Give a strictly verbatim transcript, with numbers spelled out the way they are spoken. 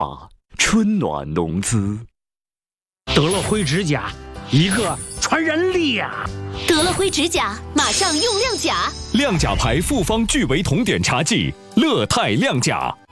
春暖农滋。 得了灰指甲，一个传染力呀！ 得了灰指甲，马上用亮甲。 亮甲牌复方聚维酮碘茶剂，乐泰亮甲。